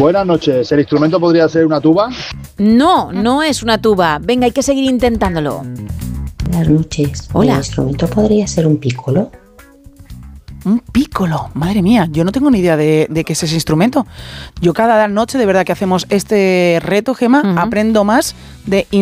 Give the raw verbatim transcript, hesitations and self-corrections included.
Buenas noches. ¿El instrumento podría ser una tuba? No, no es una tuba. Venga, hay que seguir intentándolo. Buenas noches. Hola. ¿El instrumento podría ser un pícolo? Un pícolo, madre mía, yo no tengo ni idea de, de qué es ese instrumento. Yo cada noche, de verdad que hacemos este reto, Gemma, uh-huh. aprendo más de